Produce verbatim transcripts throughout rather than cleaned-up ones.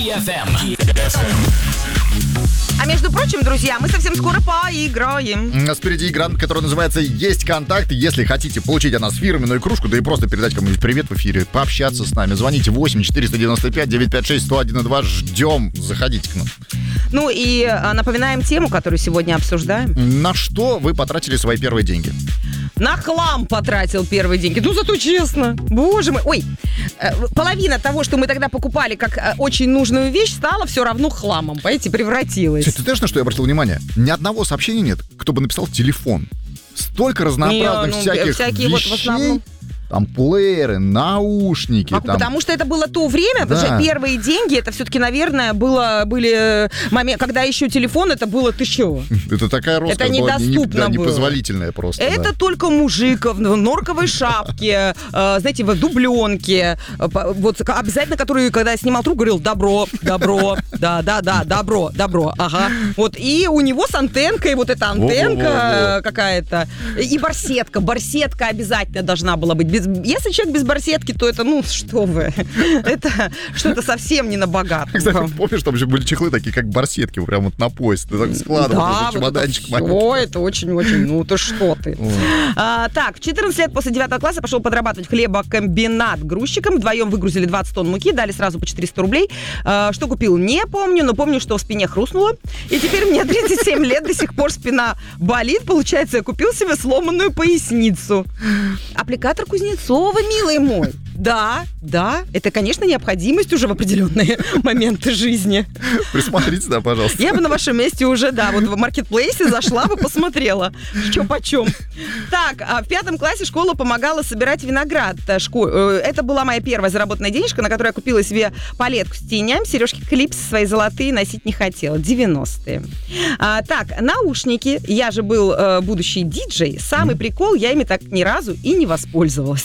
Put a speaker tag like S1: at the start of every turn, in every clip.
S1: эф эм.
S2: А между прочим, друзья, мы совсем скоро поиграем.
S3: У нас впереди игра, которая называется «Есть контакт». Если хотите получить от нас фирменную кружку, да и просто передать кому-нибудь привет в эфире, пообщаться с нами, звоните восемь четыреста девяносто пять девятьсот пятьдесят шесть сто один два. Ждем. Заходите к нам.
S2: Ну и а, напоминаем тему, которую сегодня обсуждаем.
S3: На что вы потратили свои первые деньги?
S2: На хлам потратил первые деньги. Ну, зато честно. Боже мой. Ой, э, половина того, что мы тогда покупали как э, очень нужную вещь, стала все равно хламом. Понимаете, превратилась.
S3: Ты знаешь, на что я обратил внимание? Ни одного сообщения нет, кто бы написал телефон. Столько разнообразных
S2: Не, ну,
S3: всяких
S2: всякие
S3: вещей.
S2: вот в основном...
S3: Там плееры, наушники.
S2: А,
S3: там...
S2: Потому что это было то время,
S3: да.
S2: потому что первые деньги, это все-таки, наверное, было, были момент, когда еще телефон, это было ты чего?
S3: Это такая роскошь
S2: Это
S3: была не,
S2: недоступно
S3: да,
S2: было.
S3: непозволительная просто.
S2: Это
S3: да.
S2: только мужик в норковой шапке, э, знаете, в дубленке, э, вот обязательно, который, когда снимал трубку, говорил добро, добро, да, да, да, добро, добро, ага. Вот, и у него с антенкой, вот эта антенка
S3: Во-во-во-во.
S2: какая-то, и барсетка, барсетка обязательно должна была быть. Без, если человек без барсетки, то это, ну, что вы, это что-то совсем не на богатого.
S3: Кстати, помнишь, там еще были чехлы такие, как барсетки, прям вот на пояс. Ты так складывал,
S2: Да,
S3: вот чемоданчик
S2: вот это
S3: маленький.
S2: все, это очень-очень, ну ты что ты. А, так, в четырнадцать лет после девятого класса пошел подрабатывать в хлебокомбинат грузчиком. Вдвоем выгрузили двадцать тонн муки, дали сразу по четыреста рублей. А, что купил, не помню, но помню, что в спине хрустнуло. И теперь мне тридцать семь лет, до сих пор спина болит. Получается, я купил себе сломанную поясницу. Аппликатор Кузнецова, милый мой. Да, да, это, конечно, необходимость уже в определенные моменты жизни.
S3: Присмотрите, да, пожалуйста.
S2: Я бы на вашем месте уже, да, вот в маркетплейсе зашла бы, посмотрела, что почем. Так, а в пятом классе школа помогала собирать виноград. Шко- Это была моя первая заработанная денежка, на которую я купила себе палетку с тенями, сережки клипсы свои золотые носить не хотела. девяностые. А, так, наушники. Я же был э, будущий диджей. Самый прикол, я ими так ни разу и не воспользовалась.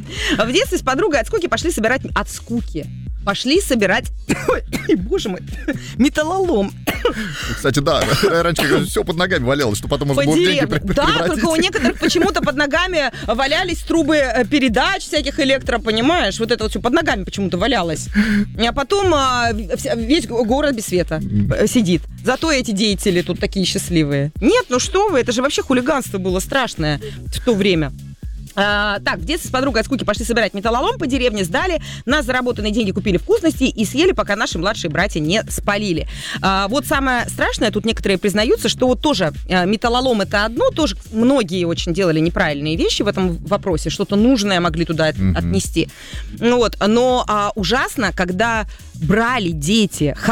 S2: В детстве с подругой от скуки пошли собирать... От скуки. Пошли собирать... Ой, боже мой. Металлолом.
S3: Кстати, да, раньше как все под ногами валялось, что потом можно
S2: По
S3: было в деньги
S2: деревне.
S3: при-
S2: Да,
S3: превратить.
S2: только у некоторых почему-то под ногами валялись трубы э, передач всяких электро, понимаешь? Вот это вот все под ногами почему-то валялось. А потом а, вся- весь город без света э, сидит. Зато эти деятели тут такие счастливые. Нет, ну что вы, это же вообще хулиганство было страшное в то время. А, так, в детстве с подругой от скуки пошли собирать металлолом по деревне, сдали, на заработанные деньги купили вкусности и съели, пока наши младшие братья не спалили. А, вот самое страшное, тут некоторые признаются, что вот тоже а, металлолом это одно, тоже многие очень делали неправильные вещи в этом вопросе, что-то нужное могли туда от-
S3: Мгм.
S2: отнести. Ну вот, но а, ужасно, когда брали дети